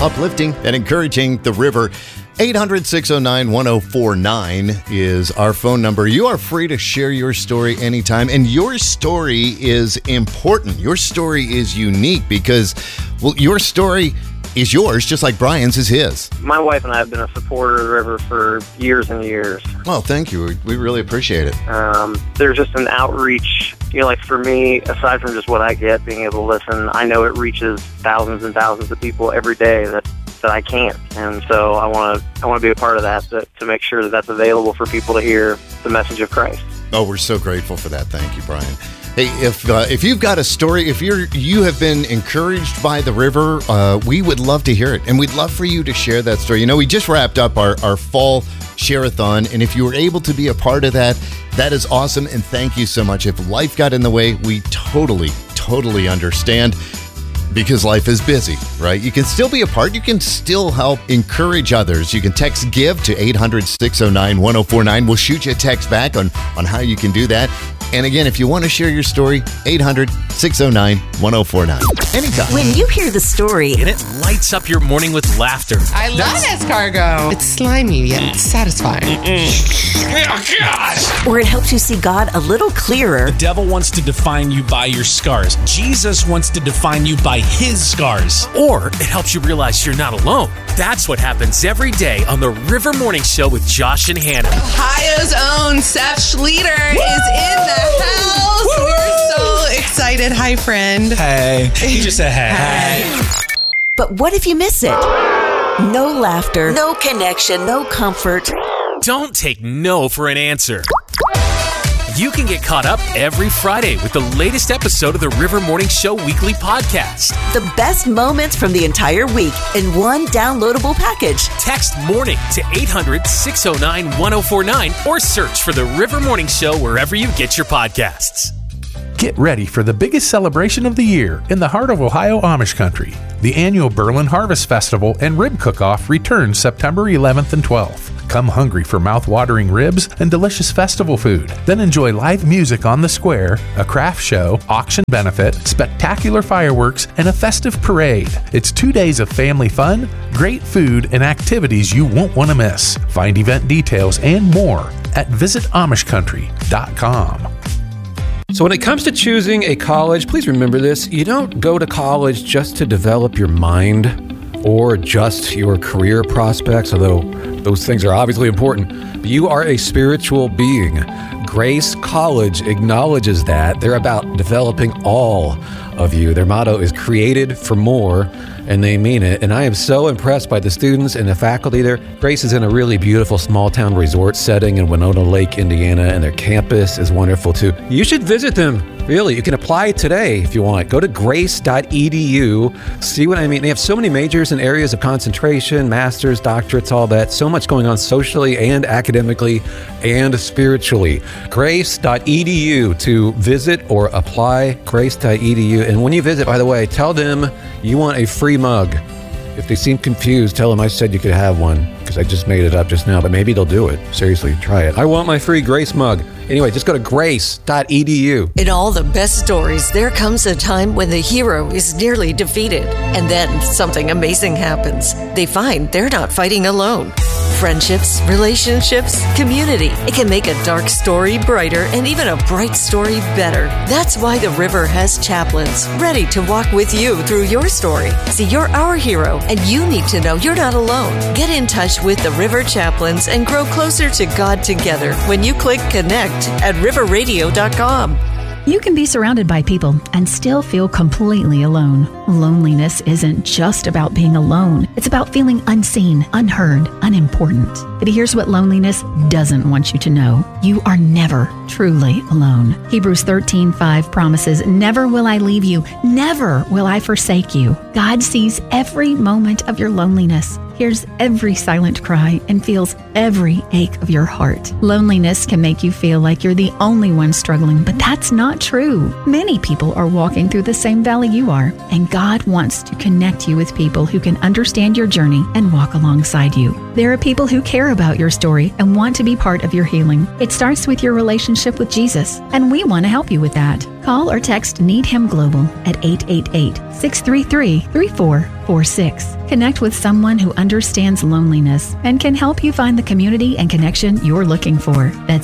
uplifting and encouraging the river. 800-609-1049 is our phone number. You are free to share your story anytime, and your story is important. Your story is unique because, well, your story is yours, just like Brian's is his. My wife and I have been a supporter of the river for years and years. Well, thank you. We really appreciate it. There's just an outreach. Like for me, aside from just what I get, being able to listen, I know it reaches thousands and thousands of people every day that I can't. And so I want to be a part of that, to make sure that that's available for people to hear the message of Christ. Oh, we're so grateful for that. Thank you, Brian. Hey, if you've got a story, if you have been encouraged by the river, we would love to hear it, and we'd love for you to share that story. We just wrapped up our fall share-a-thon, and if you were able to be a part of that, that is awesome, and thank you so much. If life got in the way, we totally understand, because life is busy, right? You can still be a part. You can still help encourage others. You can text GIVE to 800-609-1049. We'll shoot you a text back on how you can do that. And again, if you want to share your story, 800-609-1049. Anytime. When you hear the story, and it lights up your morning with laughter. I love escargot. It's slimy yet satisfying. Oh, gosh. Or it helps you see God a little clearer. The devil wants to define you by your scars. Jesus wants to define you by his scars. Or it helps you realize you're not alone. That's what happens every day on the River Morning Show with Josh and Hannah. Ohio's own Seth Schleter is in the house. Woo! We're so excited. Hi, friend. Hey. He just said hey. But what if you miss it? No laughter, no connection, no comfort. Don't take no for an answer. You can get caught up every Friday with the latest episode of the River Morning Show weekly podcast. The best moments from the entire week in one downloadable package. Text MORNING to 800-609-1049 or search for the River Morning Show wherever you get your podcasts. Get ready for the biggest celebration of the year in the heart of Ohio Amish country. The annual Berlin Harvest Festival and Rib Cook-Off returns September 11th and 12th. Come hungry for mouth-watering ribs and delicious festival food. Then enjoy live music on the square, a craft show, auction benefit, spectacular fireworks, and a festive parade. It's 2 days of family fun, great food, and activities you won't want to miss. Find event details and more at visitamishcountry.com. So when it comes to choosing a college, please remember this. You don't go to college just to develop your mind or just your career prospects, although those things are obviously important. But you are a spiritual being. Grace College acknowledges that. They're about developing all of you. Their motto is created for more, and they mean it. And I am so impressed by the students and the faculty there. Grace is in a really beautiful small-town resort setting in Winona Lake, Indiana, and their campus is wonderful too. You should visit them. Really, you can apply today if you want. Go to grace.edu. See what I mean? They have so many majors and areas of concentration, masters, doctorates, all that. So much going on socially and academically and spiritually. Grace.edu to visit or apply. Grace.edu. And when you visit, by the way, tell them you want a free mug. If they seem confused, tell them I said you could have one, because I just made it up just now, but maybe they'll do it. Seriously, try it. I want my free Grace mug. Anyway, just go to grace.edu. In all the best stories, there comes a time when the hero is nearly defeated, and then something amazing happens. They find they're not fighting alone. Friendships, relationships, community. It can make a dark story brighter and even a bright story better. That's why the River has chaplains ready to walk with you through your story. See, you're our hero, and you need to know you're not alone. Get in touch with the River Chaplains and grow closer to God together when you click connect at riverradio.com. You can be surrounded by people and still feel completely alone. Loneliness isn't just about being alone. It's about feeling unseen, unheard, unimportant. But here's what loneliness doesn't want you to know. You are never truly alone. Hebrews 13:5 promises, "Never will I leave you. Never will I forsake you." God sees every moment of your loneliness, hears every silent cry, and feels every ache of your heart. Loneliness can make you feel like you're the only one struggling, but that's not true. Many people are walking through the same valley you are, and God wants to connect you with people who can understand your journey and walk alongside you. There are people who care about your story and want to be part of your healing. It starts with your relationship with Jesus, and we want to help you with that. Call or text Need Him Global at 888-633-3444. 3446. Connect with someone who understands loneliness and can help you find the community and connection you're looking for. That's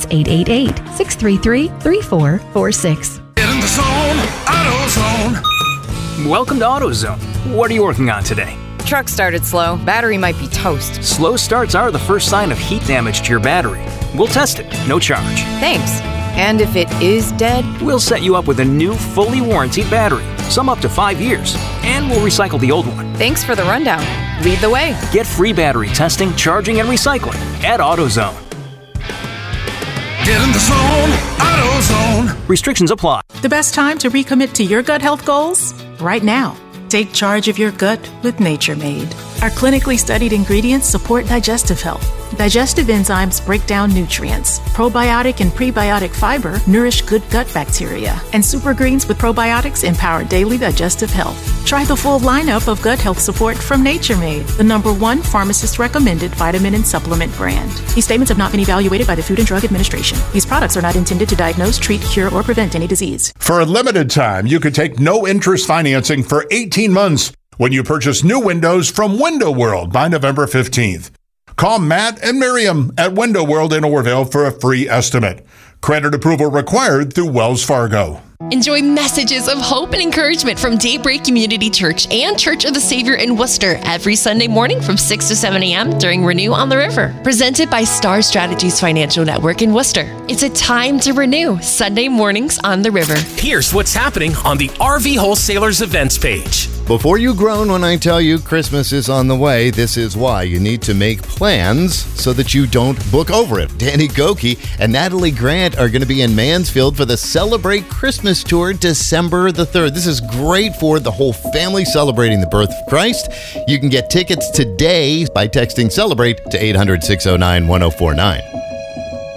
888-633-3446. Get in the zone, AutoZone. Welcome to AutoZone. What are you working on today? Truck started slow. Battery might be toast. Slow starts are the first sign of heat damage to your battery. We'll test it, no charge. Thanks. And if it is dead? We'll set you up with a new, fully warranted battery, some up to 5 years, and we'll recycle the old one. Thanks for the rundown. Lead the way. Get free battery testing, charging, and recycling at AutoZone. Get in the zone, AutoZone. Restrictions apply. The best time to recommit to your gut health goals? Right now. Take charge of your gut with Nature Made. Our clinically studied ingredients support digestive health. Digestive enzymes break down nutrients. Probiotic and prebiotic fiber nourish good gut bacteria. And super greens with probiotics empower daily digestive health. Try the full lineup of gut health support from Nature Made, the #1 pharmacist-recommended vitamin and supplement brand. These statements have not been evaluated by the Food and Drug Administration. These products are not intended to diagnose, treat, cure, or prevent any disease. For a limited time, you could take no-interest financing for 18 months when you purchase new windows from Window World by November 15th. Call Matt and Miriam at Window World in Orville for a free estimate. Credit approval required through Wells Fargo. Enjoy messages of hope and encouragement from Daybreak Community Church and Church of the Savior in Worcester every Sunday morning from 6 to 7 a.m. during Renew on the River. Presented by Star Strategies Financial Network in Worcester. It's a time to renew, Sunday mornings on the river. Here's what's happening on the RV Wholesalers events page. Before you groan when I tell you Christmas is on the way, this is why you need to make plans so that you don't book over it. Danny Goki and Natalie Grant are going to be in Mansfield for the Celebrate Christmas Tour December the 3rd. This is great for the whole family celebrating the birth of Christ. You can get tickets today by texting CELEBRATE to 800-609-1049.